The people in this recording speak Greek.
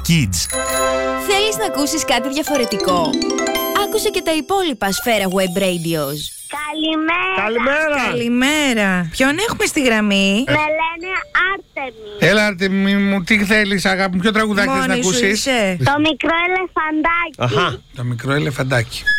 Kids. Θέλεις να ακούσεις κάτι διαφορετικό? Άκουσε και τα υπόλοιπα Σφαίρα Web Radios. Καλημέρα. Ποιον έχουμε στη γραμμή? Με λένε Άρτεμι. Έλα, Άρτεμι μου, τι θέλεις αγάπη μου, ποιο τραγουδάκι θες να ακούσεις? Είσαι. Το μικρό ελεφαντάκι. Το μικρό ελεφαντάκι.